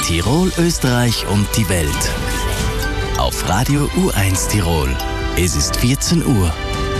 Tirol, Österreich und die Welt. Auf Radio U1 Tirol. Es ist 14 Uhr.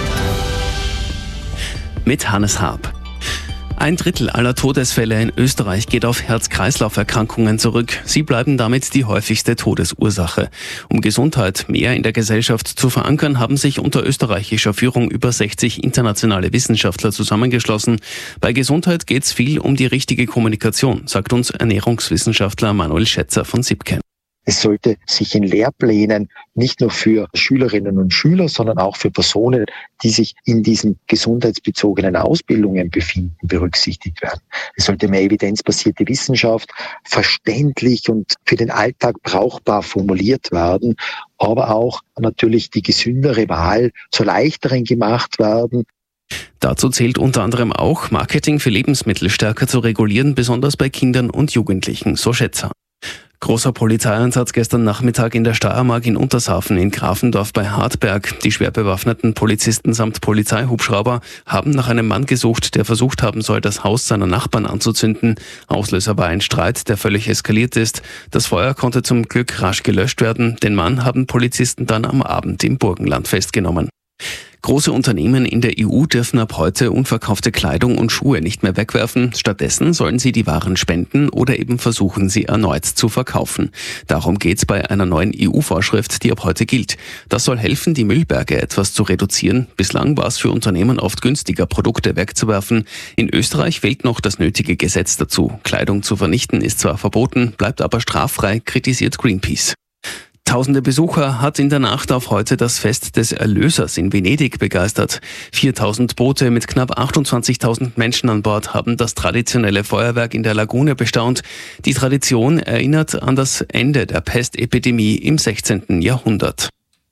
Mit Hannes Haab. 1/3 aller Todesfälle in Österreich geht auf Herz-Kreislauf-Erkrankungen zurück. Sie bleiben damit die häufigste Todesursache. Um Gesundheit mehr in der Gesellschaft zu verankern, haben sich unter österreichischer Führung über 60 internationale Wissenschaftler zusammengeschlossen. Bei Gesundheit geht es viel um die richtige Kommunikation, sagt uns Ernährungswissenschaftler Manuel Schätzer von SIPKEN. Es sollte sich in Lehrplänen nicht nur für Schülerinnen und Schüler, sondern auch für Personen, die sich in diesen gesundheitsbezogenen Ausbildungen befinden, berücksichtigt werden. Es sollte mehr evidenzbasierte Wissenschaft verständlich und für den Alltag brauchbar formuliert werden, aber auch natürlich die gesündere Wahl zur leichteren gemacht werden. Dazu zählt unter anderem auch, Marketing für Lebensmittel stärker zu regulieren, besonders bei Kindern und Jugendlichen, so Schätzer. Großer Polizeieinsatz gestern Nachmittag in der Steiermark in Untershafen in Grafendorf bei Hartberg. Die schwer bewaffneten Polizisten samt Polizeihubschrauber haben nach einem Mann gesucht, der versucht haben soll, das Haus seiner Nachbarn anzuzünden. Auslöser war ein Streit, der völlig eskaliert ist. Das Feuer konnte zum Glück rasch gelöscht werden. Den Mann haben Polizisten dann am Abend im Burgenland festgenommen. Große Unternehmen in der EU dürfen ab heute unverkaufte Kleidung und Schuhe nicht mehr wegwerfen. Stattdessen sollen sie die Waren spenden oder eben versuchen, sie erneut zu verkaufen. Darum geht's bei einer neuen EU-Vorschrift, die ab heute gilt. Das soll helfen, die Müllberge etwas zu reduzieren. Bislang war es für Unternehmen oft günstiger, Produkte wegzuwerfen. In Österreich fehlt noch das nötige Gesetz dazu. Kleidung zu vernichten ist zwar verboten, bleibt aber straffrei, kritisiert Greenpeace. Tausende Besucher hat in der Nacht auf heute das Fest des Erlösers in Venedig begeistert. 4.000 Boote mit knapp 28.000 Menschen an Bord haben das traditionelle Feuerwerk in der Lagune bestaunt. Die Tradition erinnert an das Ende der Pestepidemie im 16. Jahrhundert.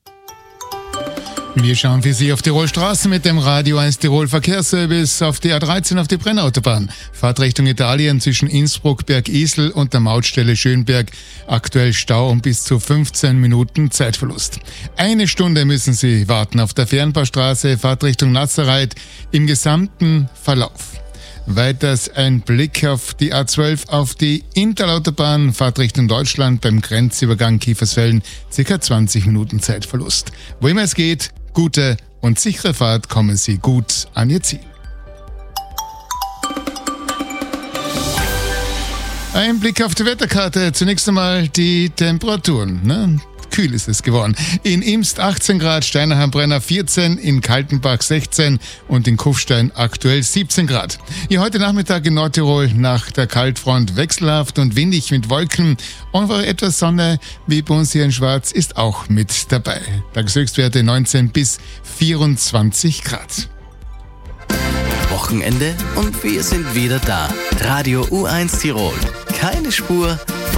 Wir schauen für Sie auf Tirol Straßen mit dem Radio 1 Tirol Verkehrsservice auf die A13 auf die Brennautobahn. Fahrt Richtung Italien zwischen Innsbruck, Bergisel und der Mautstelle Schönberg. Aktuell Stau um bis zu 15 Minuten Zeitverlust. 1 Stunde müssen Sie warten auf der Fernbaustraße, Fahrt Richtung Nazareth im gesamten Verlauf. Weiters ein Blick auf die A12 auf die Interlautobahn, Fahrt Richtung Deutschland beim Grenzübergang Kiefersfelden, ca. 20 Minuten Zeitverlust. Wo immer es geht, gute und sichere Fahrt, kommen Sie gut an Ihr Ziel. Ein Blick auf die Wetterkarte, zunächst einmal die Temperaturen. Kühl ist es geworden. In Imst 18 Grad, Steinerheim-Brenner 14, in Kaltenbach 16 und in Kufstein aktuell 17 Grad. Hier heute Nachmittag in Nordtirol nach der Kaltfront wechselhaft und windig mit Wolken und etwas Sonne, wie bei uns hier in Schwarz, ist auch mit dabei. Tageshöchstwerte 19 bis 24 Grad. Wochenende und wir sind wieder da. Radio U1 Tirol. Keine Spur,